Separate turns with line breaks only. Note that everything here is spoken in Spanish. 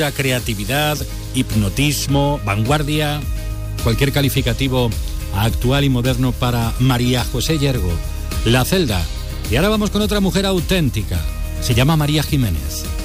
pura creatividad, hipnotismo, vanguardia, cualquier calificativo actual y moderno para María José Yergo, La Celda. Y ahora vamos con otra mujer auténtica, se llama María Jiménez.